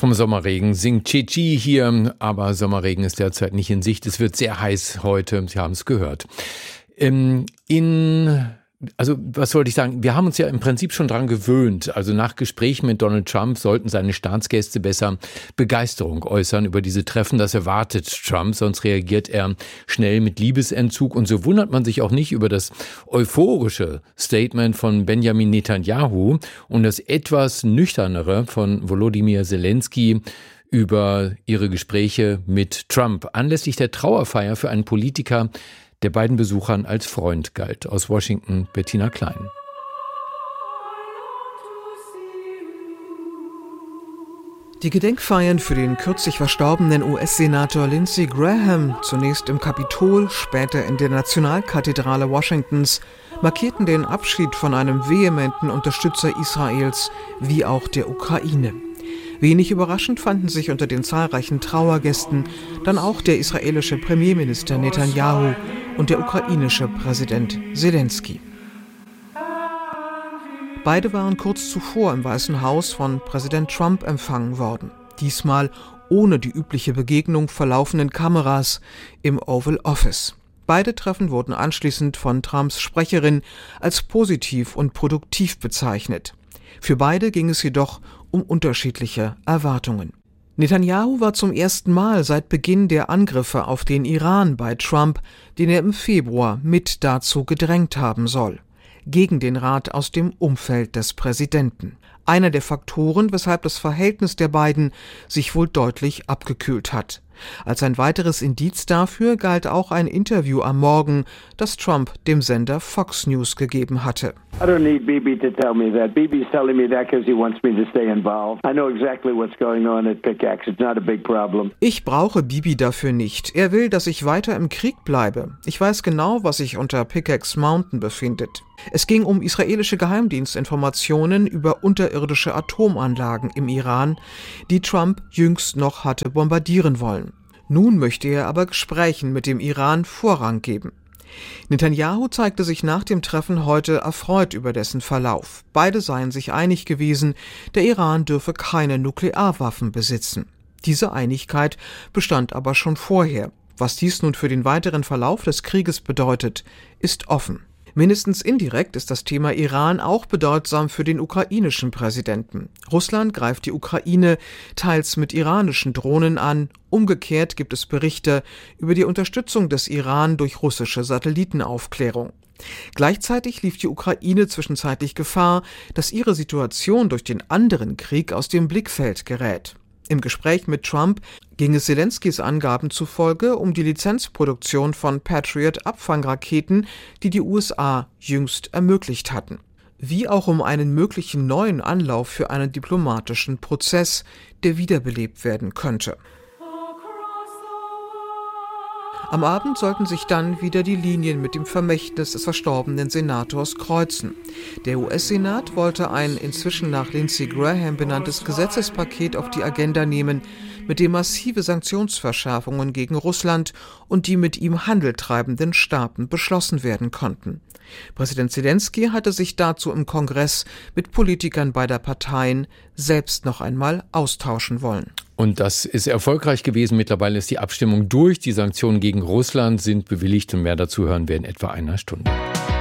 Vom Sommerregen singt Chi-Chi hier, aber Sommerregen ist derzeit nicht in Sicht. Es wird sehr heiß heute, Sie haben es gehört. Was wollte ich sagen? Wir haben uns ja im Prinzip schon dran gewöhnt. Also nach Gesprächen mit Donald Trump sollten seine Staatsgäste besser Begeisterung äußern über diese Treffen. Das erwartet Trump, sonst reagiert er schnell mit Liebesentzug. Und so wundert man sich auch nicht über das euphorische Statement von Benjamin Netanyahu und das etwas nüchternere von Volodymyr Zelensky über ihre Gespräche mit Trump. Anlässlich der Trauerfeier für einen Politiker, der beiden Besuchern als Freund galt. Aus Washington, Bettina Klein. Die Gedenkfeiern für den kürzlich verstorbenen US-Senator Lindsey Graham, zunächst im Kapitol, später in der Nationalkathedrale Washingtons, markierten den Abschied von einem vehementen Unterstützer Israels wie auch der Ukraine. Wenig überraschend fanden sich unter den zahlreichen Trauergästen dann auch der israelische Premierminister Netanyahu und der ukrainische Präsident Zelensky. Beide waren kurz zuvor im Weißen Haus von Präsident Trump empfangen worden. Diesmal ohne die übliche Begegnung vor laufenden Kameras im Oval Office. Beide Treffen wurden anschließend von Trumps Sprecherin als positiv und produktiv bezeichnet. Für beide ging es jedoch um unterschiedliche Erwartungen. Netanyahu war zum ersten Mal seit Beginn der Angriffe auf den Iran bei Trump, den er im Februar mit dazu gedrängt haben soll, gegen den Rat aus dem Umfeld des Präsidenten. Einer der Faktoren, weshalb das Verhältnis der beiden sich wohl deutlich abgekühlt hat. Als ein weiteres Indiz dafür galt auch ein Interview am Morgen, das Trump dem Sender Fox News gegeben hatte. I don't need Bibi to tell me that. Bibi's telling me that because he wants me to stay involved. I know exactly what's going on at Pickaxe. It's not a big problem. Ich brauche Bibi dafür nicht. Er will, dass ich weiter im Krieg bleibe. Ich weiß genau, was sich unter Pickaxe Mountain befindet. Es ging um israelische Geheimdienstinformationen über unterirdische Atomanlagen im Iran, die Trump jüngst noch hatte bombardieren wollen. Nun möchte er aber Gesprächen mit dem Iran Vorrang geben. Netanyahu zeigte sich nach dem Treffen heute erfreut über dessen Verlauf. Beide seien sich einig gewesen, der Iran dürfe keine Nuklearwaffen besitzen. Diese Einigkeit bestand aber schon vorher. Was dies nun für den weiteren Verlauf des Krieges bedeutet, ist offen. Mindestens indirekt ist das Thema Iran auch bedeutsam für den ukrainischen Präsidenten. Russland greift die Ukraine teils mit iranischen Drohnen an. Umgekehrt gibt es Berichte über die Unterstützung des Iran durch russische Satellitenaufklärung. Gleichzeitig lief die Ukraine zwischenzeitlich Gefahr, dass ihre Situation durch den anderen Krieg aus dem Blickfeld gerät. Im Gespräch mit Trump ging es Zelenskys Angaben zufolge um die Lizenzproduktion von Patriot-Abfangraketen, die die USA jüngst ermöglicht hatten. Wie auch um einen möglichen neuen Anlauf für einen diplomatischen Prozess, der wiederbelebt werden könnte. Am Abend sollten sich dann wieder die Linien mit dem Vermächtnis des verstorbenen Senators kreuzen. Der US-Senat wollte ein inzwischen nach Lindsey Graham benanntes Gesetzespaket auf die Agenda nehmen, mit dem massive Sanktionsverschärfungen gegen Russland und die mit ihm Handel treibenden Staaten beschlossen werden konnten. Präsident Zelensky hatte sich dazu im Kongress mit Politikern beider Parteien selbst noch einmal austauschen wollen. Und das ist erfolgreich gewesen. Mittlerweile ist die Abstimmung durch. Die Sanktionen gegen Russland sind bewilligt und mehr dazu hören wir in etwa einer Stunde.